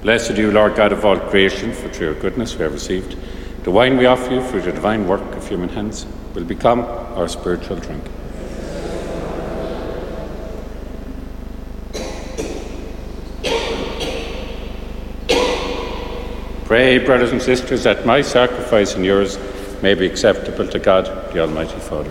Blessed are you, Lord God of all creation, for through your goodness we have received the wine we offer you through the divine work of human hands will become our spiritual drink. Pray, brothers and sisters, that my sacrifice and yours may be acceptable to God, the Almighty Father.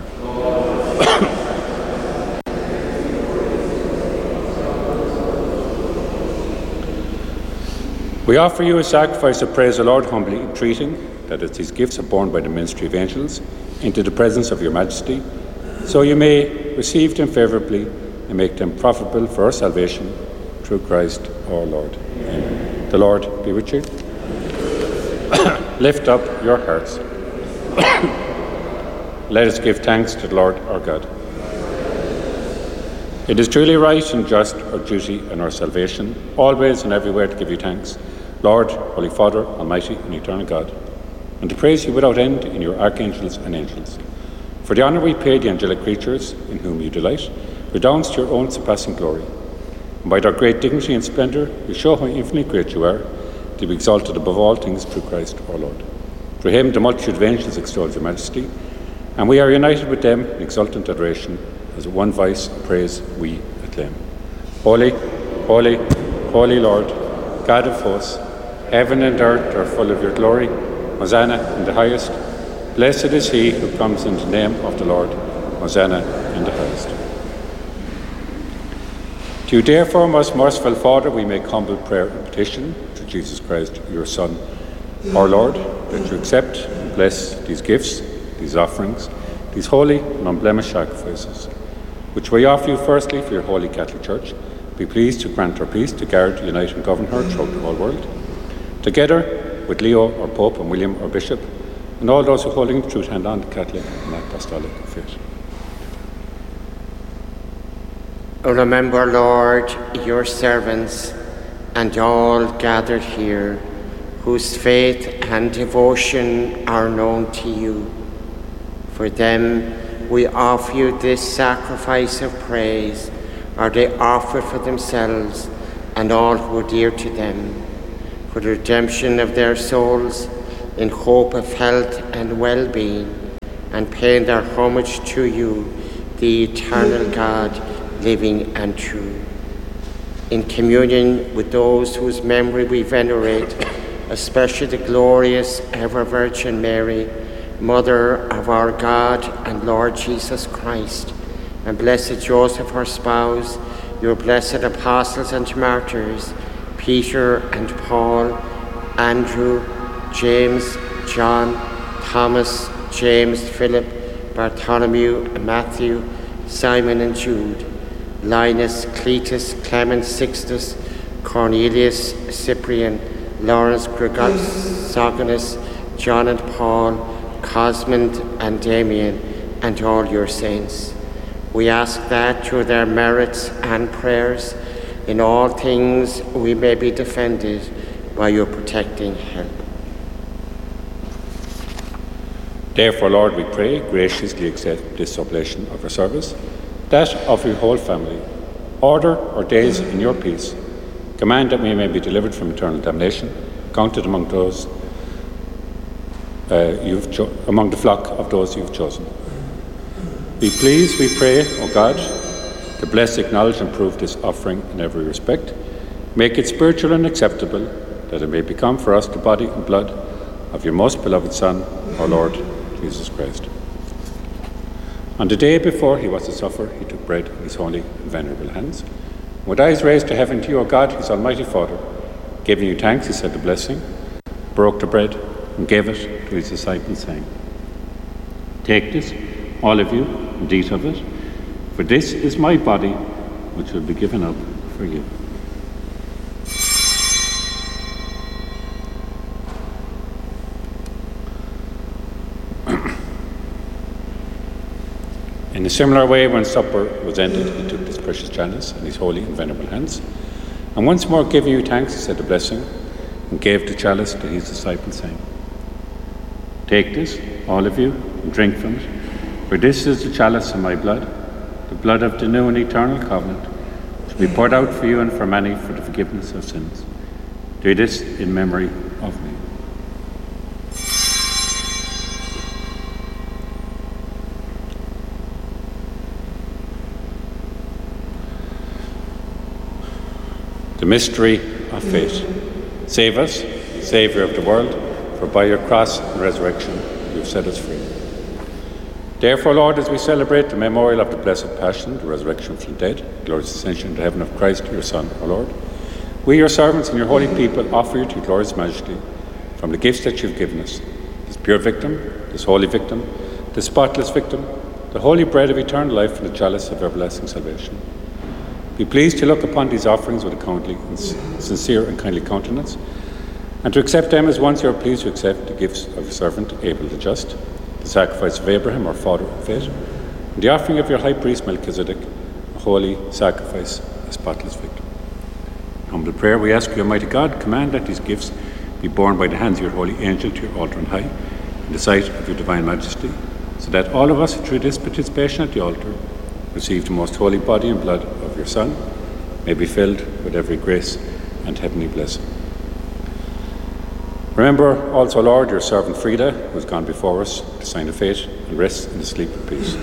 We offer you a sacrifice of praise, O Lord, humbly entreating that as these gifts are borne by the ministry of angels into the presence of your majesty, so you may receive them favourably and make them profitable for our salvation through Christ our Lord. Amen. The Lord be with you. Lift up your hearts. Let us give thanks to the Lord our God. It is truly right and just, our duty and our salvation, always and everywhere to give you thanks, Lord, Holy Father, Almighty and Eternal God, and to praise you without end in your archangels and angels. For the honour we pay the angelic creatures, in whom you delight, redounds to your own surpassing glory. And by their great dignity and splendour, we show how infinitely great you are, to be exalted above all things through Christ our Lord. Through him the multitude of angels extols your majesty, and we are united with them in exultant adoration, as one voice of praise we acclaim. Holy, holy, holy Lord, God of hosts, heaven and earth are full of your glory. Hosanna in the highest. Blessed is he who comes in the name of the Lord. Hosanna in the highest. To you, therefore, most merciful Father, we make humble prayer and petition to Jesus Christ, your Son, our Lord, that you accept and bless these gifts, these offerings, these holy and unblemished sacrifices, which we offer you firstly for your holy Catholic Church. Be pleased to grant her peace, to guard, unite and govern her throughout the whole world, together with Leo, our Pope, and William, our Bishop, and all those who holding the truth hand on the Catholic and Apostolic faith. Remember, Lord, your servants and all gathered here, whose faith and devotion are known to you. For them we offer you this sacrifice of praise, or they offer for themselves and all who are dear to them, for the redemption of their souls, in hope of health and well-being, and paying their homage to you, the eternal God, living and true. In communion with those whose memory we venerate, especially the glorious ever-Virgin Mary, Mother of our God and Lord Jesus Christ, and blessed Joseph, her spouse, your blessed apostles and martyrs, Peter and Paul, Andrew, James, John, Thomas, James, Philip, Bartholomew, Matthew, Simon and Jude, Linus, Cletus, Clement, Sixtus, Cornelius, Cyprian, Lawrence, Chrysogonus, John and Paul, Cosmond and Damien, and all your saints. We ask that through their merits and prayers, in all things we may be defended by your protecting help. Therefore, Lord, we pray, graciously accept this oblation of our service, that of your whole family. Order our days in your peace. Command that we may be delivered from eternal damnation, counted among those among the flock of those you've chosen. Be pleased, we pray, O God, to bless, acknowledge and prove this offering in every respect. Make it spiritual and acceptable, that it may become for us the body and blood of your most beloved Son, our Lord Jesus Christ. On the day before he was to suffer, he took bread in his holy and venerable hands. With eyes raised to heaven to you, O God, his almighty Father, giving you thanks, he said the blessing, broke the bread, and gave it to his disciples, saying, "Take this, all of you, and eat of it, for this is my body, which will be given up for you." In a similar way, when supper was ended, he took this precious chalice in his holy and venerable hands, and once more giving you thanks, he said the blessing, and gave the chalice to his disciples, saying, "Take this, all of you, and drink from it, for this is the chalice of my blood, the blood of the new and eternal covenant, which will be poured out for you and for many for the forgiveness of sins. Do this in memory of me. The mystery of faith. Save us, Saviour of the world, for by your cross and resurrection you have set us free. Therefore, Lord, as we celebrate the memorial of the blessed Passion, the resurrection from the dead, the glorious ascension into heaven of Christ, your Son, our Lord, we, your servants and your holy people, offer you to your glorious majesty from the gifts that you have given us, this pure victim, this holy victim, this spotless victim, the holy bread of eternal life and the chalice of everlasting salvation. Be pleased to look upon these offerings with a kindly, sincere and kindly countenance, and to accept them as once you are pleased to accept the gifts of your servant Abel the just, the sacrifice of Abraham, our father in faith, and the offering of your high priest Melchizedek, a holy sacrifice, a spotless victim. In humble prayer we ask you, Almighty God, command that these gifts be borne by the hands of your holy angel to your altar on high, in the sight of your divine majesty, so that all of us through this participation at the altar receive the most holy body and blood of your Son, may be filled with every grace and heavenly blessing. Remember also, Lord, your servant Frida, who has gone before us to sign of faith and rest in the sleep of peace.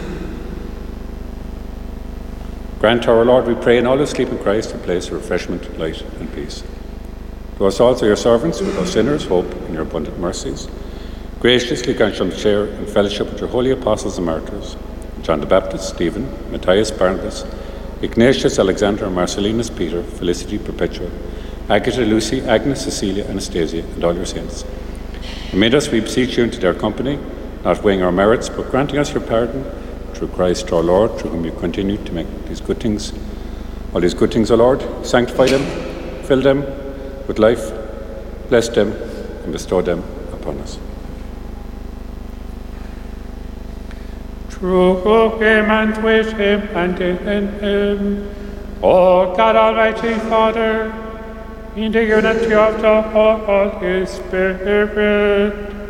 Grant her, Lord, we pray, in all who sleep in Christ, a place of refreshment, light and peace. To us also, your servants, with us sinners, hope in your abundant mercies. Graciously grant them share in fellowship with your holy apostles and martyrs, John the Baptist, Stephen, Matthias, Barnabas, Ignatius, Alexander, Marcellinus, Peter, Felicity, Perpetua, Agatha, Lucy, Agnes, Cecilia, Anastasia, and all your saints. Admit us, we beseech you, into their company, not weighing our merits, but granting us your pardon, through Christ our Lord, through whom you continue to make these good things. All these good things, O Lord, sanctify them, fill them with life, bless them, and bestow them upon us. Through him and with him and in him, O God Almighty Father, in the unity of the Holy Spirit,